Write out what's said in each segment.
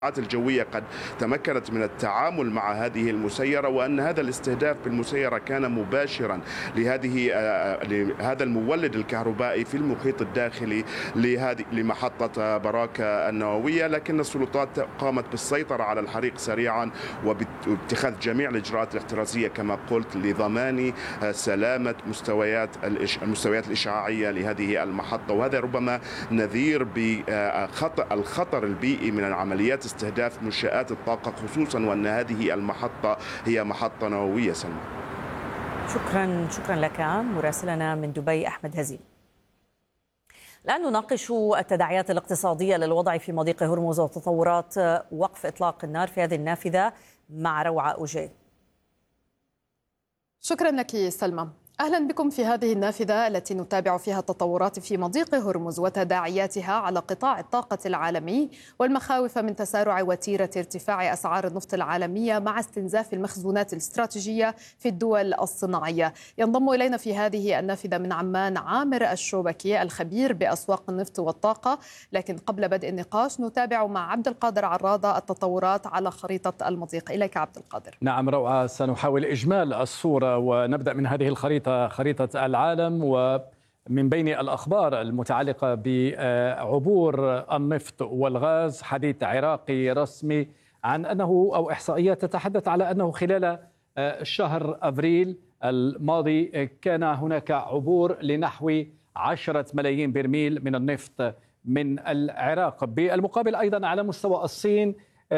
الجوية قد تمكنت من التعامل مع هذه المسيرة، وأن هذا الاستهداف بالمسيرة كان مباشرا لهذا المولد الكهربائي في المحيط الداخلي لمحطة براكة النووية. لكن السلطات قامت بالسيطرة على الحريق سريعا وباتخاذ جميع الإجراءات الاحترازية كما قلت لضمان سلامة المستويات الإشعاعية لهذه المحطة. وهذا ربما نذير بالخطر البيئي من العمليات استهداف منشآت الطاقة، خصوصا وأن هذه المحطة هي محطة نووية. سلمى، شكرا لك مراسلنا من دبي أحمد هزيم. الآن نناقش التداعيات الاقتصادية للوضع في مضيق هرمز وتطورات وقف إطلاق النار في هذه النافذة مع روعة أوجي. شكرا لك سلمى. أهلا بكم في هذه النافذة التي نتابع فيها التطورات في مضيق هرمز وتداعياتها على قطاع الطاقة العالمي والمخاوف من تسارع وتيرة ارتفاع أسعار النفط العالمية مع استنزاف المخزونات الاستراتيجية في الدول الصناعية. ينضم إلينا في هذه النافذة من عمان عامر الشوبكي الخبير بأسواق النفط والطاقة. لكن قبل بدء النقاش نتابع مع عبد القادر عراضة التطورات على خريطة المضيق. إليك عبد القادر. نعم روعة، سنحاول إجمال الصورة ونبدأ من هذه الخريطة، خريطة العالم، ومن بين الأخبار المتعلقة بعبور النفط والغاز حديث عراقي رسمي عن أنه أو إحصائيات تتحدث على أنه خلال شهر أبريل الماضي كان هناك عبور لنحو 10 ملايين برميل من النفط من العراق. بالمقابل أيضا على مستوى الصين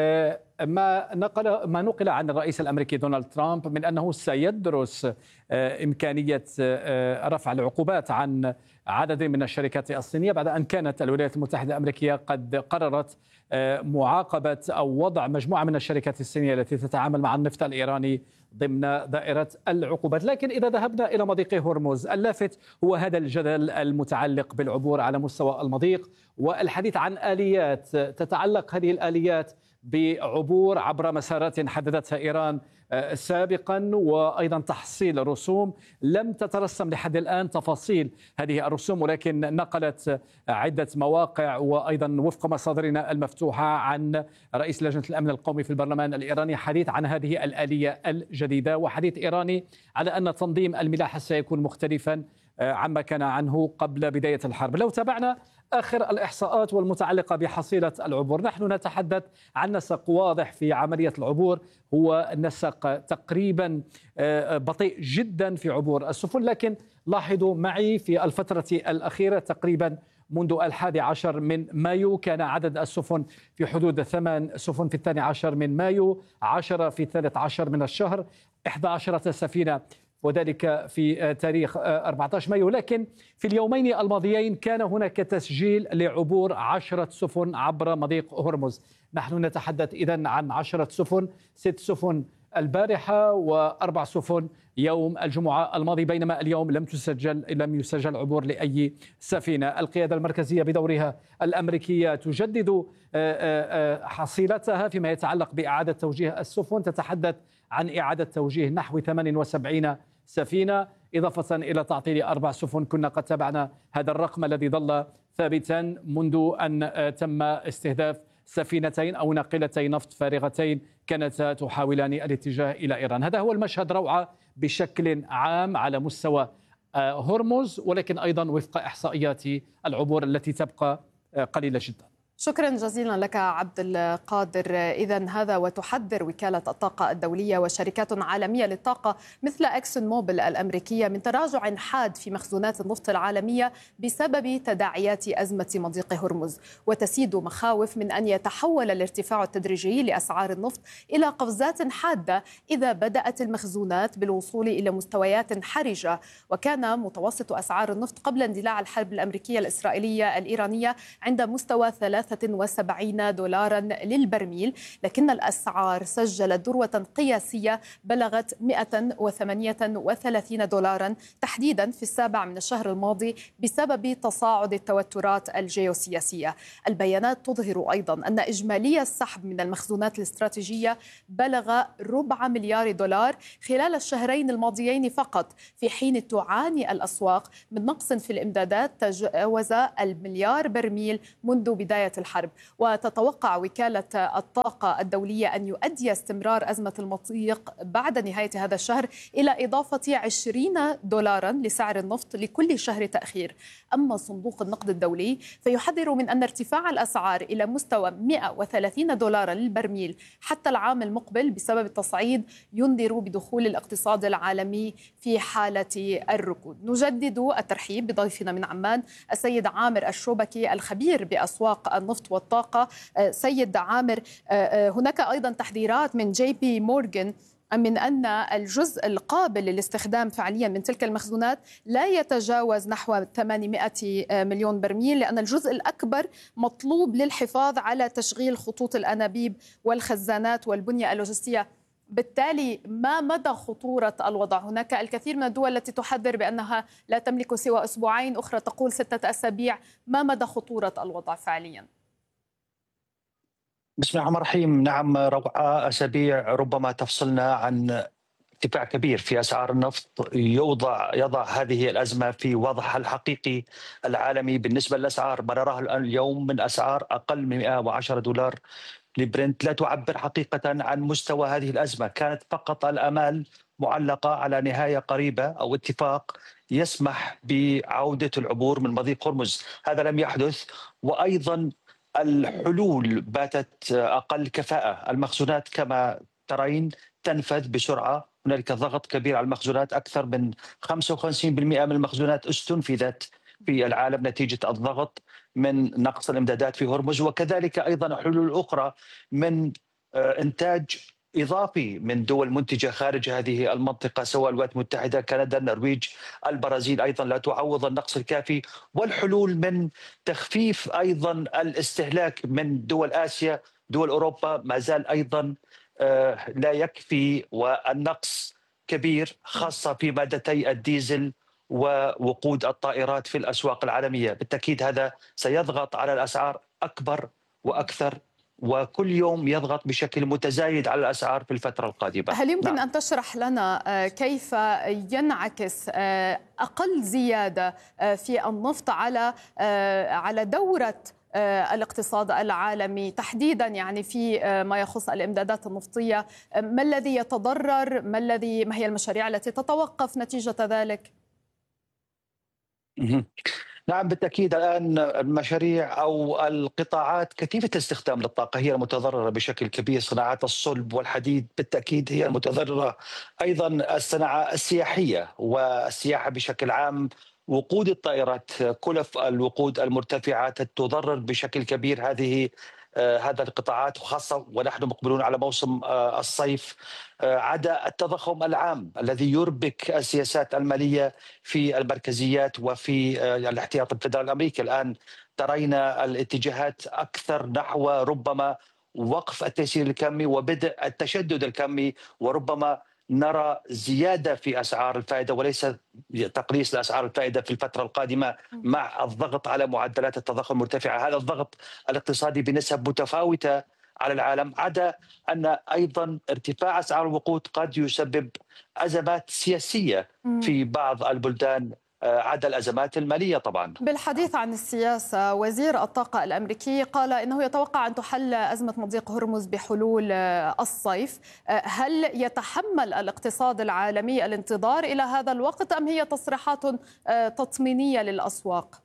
ما نقل عن الرئيس الأمريكي دونالد ترامب من أنه سيدرس إمكانية رفع العقوبات عن عدد من الشركات الصينية بعد أن كانت الولايات المتحدة الأمريكية قد قررت معاقبة أو وضع مجموعة من الشركات الصينية التي تتعامل مع النفط الإيراني ضمن دائرة العقوبات. لكن إذا ذهبنا إلى مضيق هرمز، اللافت هو هذا الجدل المتعلق بالعبور على مستوى المضيق والحديث عن آليات تتعلق هذه الآليات بعبور عبر مسارات حددتها إيران سابقا، وأيضا تحصيل رسوم. لم تترسم لحد الآن تفاصيل هذه الرسوم، ولكن نقلت عدة مواقع وأيضا وفق مصادرنا المفتوحة عن رئيس لجنة الأمن القومي في البرلمان الإيراني حديث عن هذه الآلية الجديدة، وحديث إيراني على أن تنظيم الملاحة سيكون مختلفا عما كان عنه قبل بداية الحرب. لو تابعنا آخر الإحصاءات والمتعلقة بحصيلة العبور، نحن نتحدث عن نسق واضح في عملية العبور، هو نسق تقريبا بطيء جدا في عبور السفن. لكن لاحظوا معي في الفترة الأخيرة تقريبا منذ 11 من مايو كان عدد السفن في حدود 8 سفن في 12 من مايو، 10 في 13 من الشهر، 11 سفينة وذلك في تاريخ 14 مايو. لكن في اليومين الماضيين كان هناك تسجيل لعبور 10 سفن عبر مضيق هرمز. نحن نتحدث إذن عن 10 سفن، 6 سفن البارحة و4 سفن يوم الجمعة الماضي، بينما اليوم لم يسجل عبور لأي سفينة. القيادة المركزية بدورها الأمريكية تجدد حصيلتها فيما يتعلق بإعادة توجيه السفن، تتحدث عن إعادة توجيه نحو 78 سفينة إضافة إلى تعطيل 4 سفن. كنا قد تابعنا هذا الرقم الذي ظل ثابتا منذ أن تم استهداف سفينتين أو ناقلتي نفط فارغتين كانتا تحاولان الاتجاه إلى إيران. هذا هو المشهد روعة بشكل عام على مستوى هرمز، ولكن أيضا وفق إحصائيات العبور التي تبقى قليلة جدا. شكرا جزيلا لك عبد القادر. إذن هذا وتحذر وكالة الطاقة الدولية وشركات عالمية للطاقة مثل أكسون موبل الأمريكية من تراجع حاد في مخزونات النفط العالمية بسبب تداعيات أزمة مضيق هرمز، وتسيد مخاوف من أن يتحول الارتفاع التدريجي لأسعار النفط إلى قفزات حادة إذا بدأت المخزونات بالوصول إلى مستويات حرجة. وكان متوسط أسعار النفط قبل اندلاع الحرب الأمريكية الإسرائيلية الإيرانية عند مستوى 73 دولارا للبرميل، لكن الأسعار سجلت ذروة قياسية بلغت 138 دولارا تحديدا في 7 من الشهر الماضي بسبب تصاعد التوترات الجيوسياسية. البيانات تظهر أيضا أن إجمالي السحب من المخزونات الاستراتيجية بلغ 4 مليار دولار خلال الشهرين الماضيين فقط، في حين تعاني الأسواق من نقص في الإمدادات تجاوز المليار برميل منذ بداية الحرب. وتتوقع وكالة الطاقة الدولية أن يؤدي استمرار أزمة المضيق بعد نهاية هذا الشهر إلى إضافة $20 لسعر النفط لكل شهر تأخير. أما صندوق النقد الدولي فيحذر من أن ارتفاع الأسعار إلى مستوى $130 للبرميل حتى العام المقبل بسبب التصعيد ينذر بدخول الاقتصاد العالمي في حالة الركود. نجدد الترحيب بضيفنا من عمان السيد عامر الشوبكي الخبير بأسواق النفط والطاقة. سيد عامر، هناك أيضا تحذيرات من JP Morgan من أن الجزء القابل للاستخدام فعليا من تلك المخزونات لا يتجاوز نحو 800 مليون برميل، لأن الجزء الأكبر مطلوب للحفاظ على تشغيل خطوط الأنابيب والخزانات والبنية اللوجستية. بالتالي ما مدى خطورة الوضع؟ هناك الكثير من الدول التي تحذر بأنها لا تملك سوى أسبوعين، أخرى تقول 6 أسابيع. ما مدى خطورة الوضع فعليا؟ بسم الله الرحمن الرحيم. نعم، روعة أسابيع ربما تفصلنا عن ارتفاع كبير في أسعار النفط يضع هذه الأزمة في وضعها الحقيقي العالمي. بالنسبة للأسعار ما نراه اليوم من أسعار أقل من $110 لبرنت لا تعبر حقيقة عن مستوى هذه الأزمة. كانت فقط الآمال معلقة على نهاية قريبة أو اتفاق يسمح بعودة العبور من مضيق هرمز. هذا لم يحدث، وأيضا الحلول باتت أقل كفاءة. المخزونات كما ترين تنفذ بسرعة، هنالك ضغط كبير على المخزونات. أكثر من 55% من المخزونات استنفذت في العالم نتيجة الضغط من نقص الإمدادات في هرمز، وكذلك أيضا حلول أخرى من إنتاج إضافي من دول منتجة خارج هذه المنطقة، سواء الولايات المتحدة، كندا، النرويج، البرازيل أيضا لا تعوض النقص الكافي. والحلول من تخفيف أيضا الاستهلاك من دول آسيا، دول أوروبا ما زال أيضا لا يكفي، والنقص كبير خاصة في مادتي الديزل ووقود الطائرات في الأسواق العالمية. بالتأكيد هذا سيضغط على الأسعار أكبر وأكثر، وكل يوم يضغط بشكل متزايد على الأسعار في الفترة القادمة. هل يمكن أن تشرح لنا كيف ينعكس أقل زيادة في النفط على دورة الاقتصاد العالمي تحديدا، يعني في ما يخص الإمدادات النفطية؟ ما الذي يتضرر؟ ما هي المشاريع التي تتوقف نتيجة ذلك؟ نعم، بالتأكيد الآن المشاريع أو القطاعات كثيفة الاستخدام للطاقة هي المتضررة بشكل كبير. صناعات الصلب والحديد بالتأكيد هي المتضررة، أيضا الصناعة السياحية والسياحة بشكل عام، وقود الطائرات، كلف الوقود المرتفعة تضرر بشكل كبير هذا القطاعات، وخاصة ونحن مقبلون على موسم الصيف. عدا التضخم العام الذي يربك السياسات المالية في المركزيات وفي الاحتياط الفدرالي الأمريكي. الآن ترينا الاتجاهات أكثر نحو ربما وقف التيسير الكمي وبدء التشدد الكمي، وربما نرى زيادة في أسعار الفائدة وليس تقليص لأسعار الفائدة في الفترة القادمة مع الضغط على معدلات التضخم المرتفعة. هذا الضغط الاقتصادي بنسب متفاوتة على العالم، عدا أن أيضا ارتفاع أسعار الوقود قد يسبب أزمات سياسية في بعض البلدان، عدا الأزمات المالية طبعا. بالحديث عن السياسة، وزير الطاقة الأمريكي قال إنه يتوقع أن تحل أزمة مضيق هرمز بحلول الصيف. هل يتحمل الاقتصاد العالمي الانتظار إلى هذا الوقت، أم هي تصريحات تطمينية للأسواق؟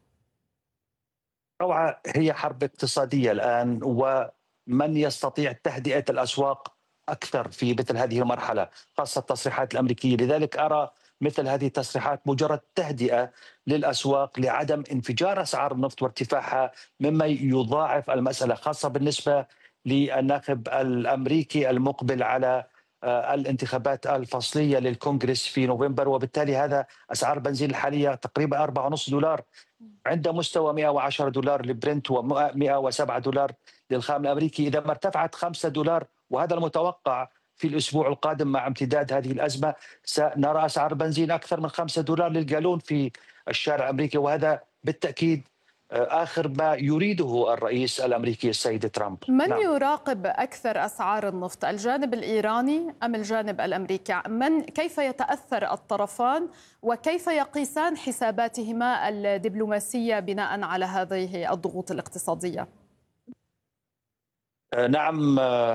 روعة، هي حرب اقتصادية الآن، ومن يستطيع تهدئة الأسواق أكثر في مثل هذه المرحلة، خاصة التصريحات الأمريكية. لذلك أرى مثل هذه التصريحات مجرد تهدئة للأسواق لعدم انفجار أسعار النفط وارتفاعها، مما يضاعف المسألة، خاصة بالنسبة للناخب الأمريكي المقبل على الانتخابات الفصلية للكونغرس في نوفمبر. وبالتالي هذا أسعار البنزين الحالية تقريبا $4.5 عند مستوى $110 لبرنت و$107 للخام الأمريكي. إذا ما ارتفعت $5، وهذا المتوقع في الأسبوع القادم مع امتداد هذه الأزمة، سنرى أسعار البنزين أكثر من $5 للجالون في الشارع الأمريكي، وهذا بالتأكيد آخر ما يريده الرئيس الأمريكي السيد ترامب. من يراقب أكثر أسعار النفط، الجانب الإيراني أم الجانب الأمريكي؟ كيف يتأثر الطرفان وكيف يقيسان حساباتهما الدبلوماسية بناء على هذه الضغوط الاقتصادية؟ نعم.